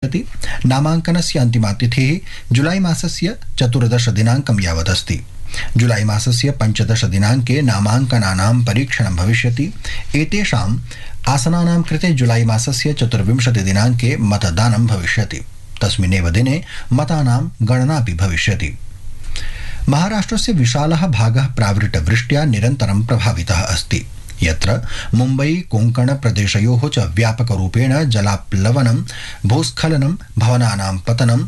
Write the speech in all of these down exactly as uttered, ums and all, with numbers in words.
भविष्यति। नामाङ्कनस्य अन्तिमा तिथिः जुलाई मासस्य चतुर्दश दिनाङ्कं यावदस्ति। जुलाई मासस्य पञ्चदश दिनाङ्के नामाङ्कनानां परीक्षणं भविष्यति। एतेषाम् आसनानां कृते जुलाई मासस्य चतुर्विंशति दिनाङ्के मतदानं भविष्यति। तस्मिन्नेव दिने मतानां गणनापि भविष्यति। महाराष्ट्रस्य विशालः भागः प्रावृट्टवृष्ट्या निरन्तरं प्रभावितः अस्ति, यत्र मुम्बई कोङ्कण प्रदेशयोः च व्यापकरूपेण जलाप्लवनं, भूस्खलनं, भवनानां पतनं,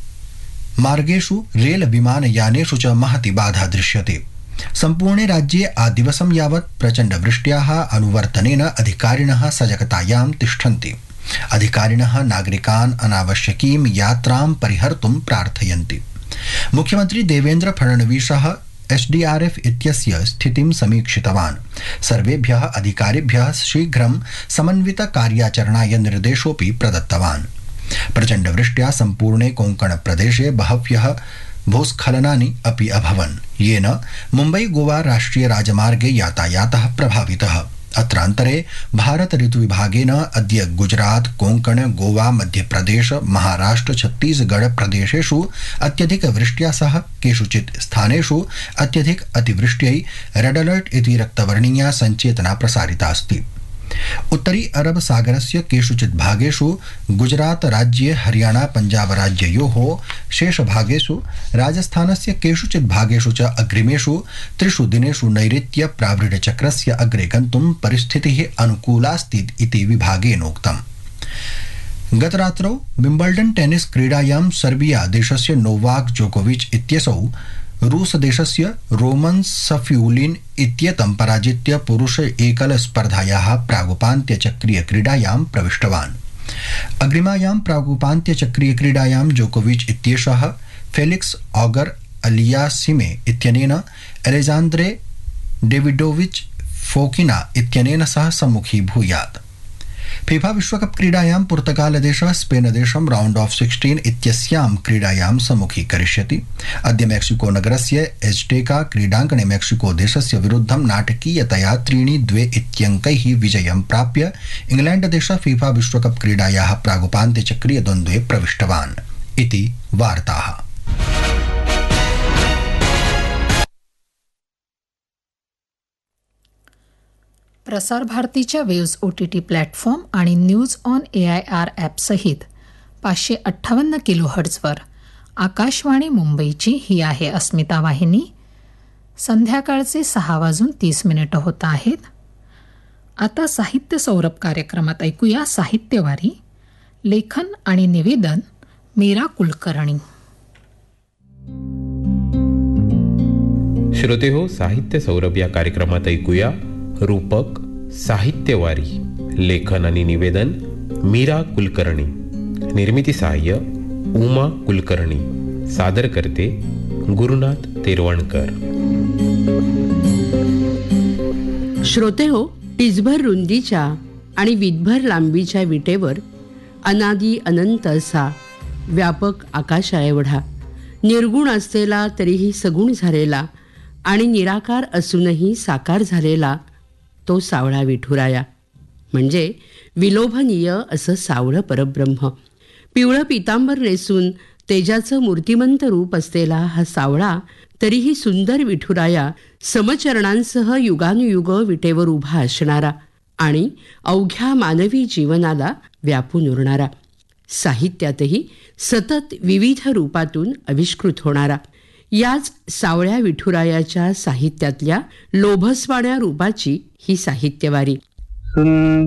मार्गेषु रेल विमानयानेषु च महती बाधा दृश्यते। सम्पूर्णे राज्ये आदिवसं यावत् प्रचण्डवृष्ट्याः अनुवर्तनेन अधिकारिणः सजगतायां तिष्ठन्ति। अधिकारिणः नागरिकान् अनावश्यकीं यात्रां परिहर्तुं प्रार्थयन्ति। मुख्यमंत्री देवेन्द्र फडणवीसः एसडीआरएफ इत्यस्य स्थितिं समीक्षितवान्। सर्वेभ्यः अधिकारिभ्यः शीघ्रं समन्वित कार्याचरणाय निर्देशोऽपि प्रदत्तवान्। प्रचण्डवृष्ट्या सम्पूर्णे कोङ्कण प्रदेशे बहव्यः भूस्खलनानि अपि अभवन्, येन मुम्बई गोवा राष्ट्रिय राजमार्गे यातायातः प्रभावितः। अत्रान्तरे भारत ऋतुविभागेन अद्य गुजरात, कोङ्कण, गोवा, मध्यप्रदेश, महाराष्ट्र, छत्तीसगढ़ प्रदेशेषु अत्यधिक वृष्ट्या सह केषुचित् स्थानेषु अत्यधिक अतिवृष्ट्यै रेड अलर्ट इति रक्तवर्णीया सञ्चेतना प्रसारिता अस्ति। उत्तरी अरब सागरस्य केषुचित् भागेषु गुजरात राज्ये, हरियाणा पञ्जाब राज्ययोः शेषभागेषु, राजस्थानस्य केषुचित् भागेषु च अग्रिमेषु त्रिषु दिनेषु नैऋत्य प्रावृढचक्रस्य अग्रे गन्तुं परिस्थितिः अनुकूलास्ति इति विभागेनोक्तम्। गतरात्रौ विम्बल्डन् टेनिस क्रीडायां सर्बिया देशस्य नोवाक जोकोविच इत्यसौ रूस देशस्य रोमन सफ्यूलिन इत्येतं पराजित्य पुरुष एकल स्पर्धायाः प्रागुपान्त्यचक्रीय क्रीडायां प्रविष्टवान्। अग्रिमायां प्रागुपान्त्यचक्रीय क्रीडायां जोकोविच इत्येषः फेलिक्स ऑगर अलियासिमे इत्यनेन अलेजान्द्रे डेविडोविच फोकिना इत्यनेन सह सम्मुखीभूयात्। फीफा विश्वकप क्रीडायां पुर्तगाल देशः स्पेन देशं राउंड ऑफ सिक्सटीन इत्यस्यां क्रीडायां सम्मुखीकरिष्यति। अद्य मेक्सिको नगरस्य एज्टेका क्रीडाङ्गणे मेक्सिको देशस्य विरुद्धं नाटकीयतया त्रीणि द्वे इत्यङ्कैः विजयं प्राप्य इंग्लैंड देशः फीफा विश्वकप क्रीडायाः प्रागुपान्त्यचक्रीय द्वन्द्वे प्रविष्टवान् इति वार्ताः। प्रसार भारतीच्या waves O T T platform आणि news on A I R ॲपसहित पाचशे अठ्ठावन्न किलो हर्ट्झवर आकाशवाणी मुंबईची ही आहे अस्मिता वाहिनी। संध्याकाळचे सहा वाजून तीस मिनिटं होत आहेत। आता साहित्य सौरभ कार्यक्रमात ऐकूया साहित्यवारी, लेखन आणि निवेदन मीरा कुलकर्णी। श्रोते हो, साहित्य सौरभ या कार्यक्रमात ऐकूया रूपक साहित्यवारी, लेखन आणि निवेदन मीरा कुलकर्णी, निर्मिती सहाय्य उमा कुलकर्णी, सादर करते गुरुनाथ तेरवणकर। श्रोते हो, टिचभर रुंदीच्या आणि वीटभर लांबीच्या विटेवर अनादी अनंत असा व्यापक आकाशा एवढा निर्गुण असलेला तरीही सगुण झालेला आणि निराकार असूनही साकार झालेला तो सावळा विठुराया, म्हणजे विलोभनीय असं सावळं परब्रह्म। पिवळं पितांबर नेसून तेजाचं मूर्तिमंत रूप असलेला हा सावळा तरीही सुंदर विठुराया समचरणांसह युगानुयुग विटेवर उभा असणारा आणि अवघ्या मानवी जीवनाला व्यापून उरणारा, साहित्यातही सतत विविध रूपातून आविष्कृत होणारा, याच सावळ्या विठुरायाच्या साहित्यातल्या लोभसवाण्या रूपाची ही साहित्यवारी।